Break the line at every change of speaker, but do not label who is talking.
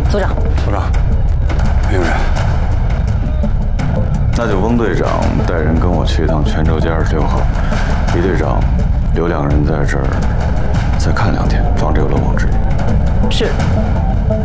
组长。
组长，没有人。
那就翁队长带人跟我去一趟泉州街26号，李队长留2个人在这儿再看2天，防止有漏网之鱼。
是。